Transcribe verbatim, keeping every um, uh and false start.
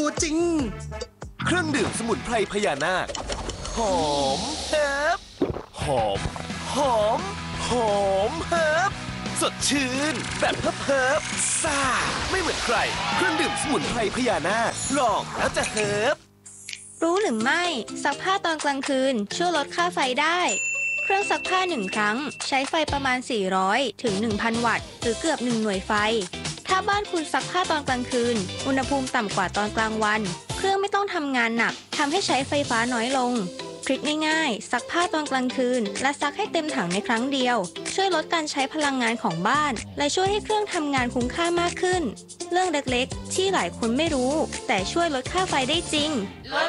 ตัวจริงเครื่องดื่มสมุนไพรพญานาคหอมเฮิบหอมหอมหอมเฮิบสดชื่นแบบเฮิบเฮิบซ่าไม่เหมือนใครเครื่องดื่มสมุนไพรพญานาคลองแล้วจะเฮิบรู้หรือไม่ซักผ้าตอนกลางคืนช่วยลดค่าไฟได้เครื่องซักผ้าหนึ่งครั้งใช้ไฟประมาณสี่ร้อยถึง หนึ่งพัน วัตต์หรือเกือบหนึ่งหน่วยไฟถ้าบ้านคุณซักผ้าตอนกลางคืนอุณหภูมิต่ำกว่าตอนกลางวันเครื่องไม่ต้องทำงานหนักทำให้ใช้ไฟฟ้าน้อยลงทริคง่ายๆซักผ้าตอนกลางคืนและซักให้เต็มถังในครั้งเดียวช่วยลดการใช้พลังงานของบ้านและช่วยให้เครื่องทำงานคุ้มค่ามากขึ้นเรื่องเล็กๆที่หลายคนไม่รู้แต่ช่วยลดค่าไฟได้จริง